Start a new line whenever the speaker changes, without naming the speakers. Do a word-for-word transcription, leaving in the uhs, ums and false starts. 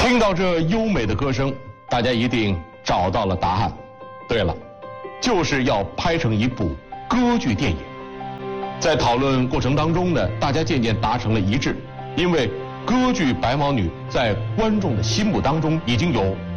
听到这优美的歌声，大家一定找到了答案。对了，就是要拍成一部歌剧电影。在讨论过程当中呢，大家渐渐达成了一致，因为歌剧《白毛女》在观众的心目当中已经有